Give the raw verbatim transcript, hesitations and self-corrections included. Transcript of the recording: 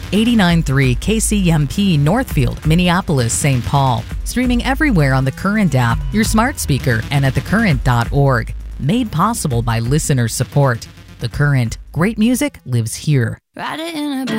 eighty-nine point three K C M P Northfield, Minneapolis, Saint Paul. Streaming everywhere on the Current app, your smart speaker, and at the current dot org. Made possible by listener support. The Current. Great music lives here. Write it in a